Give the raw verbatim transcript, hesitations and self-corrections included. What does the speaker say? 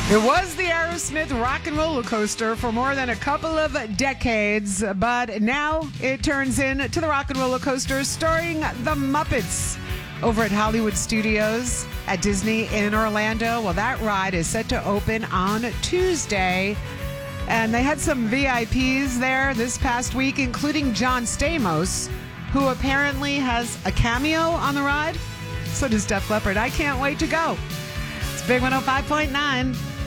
It was the Aerosmith rock and roller coaster for more than a couple of decades, but now it turns into the rock and roller coaster starring the Muppets over at Hollywood Studios at Disney in Orlando. Well, that ride is set to open on Tuesday, and they had some V I Ps there this past week, including John Stamos, who apparently has a cameo on the ride. So does Def Leppard. I can't wait to go. It's Big one oh five point nine.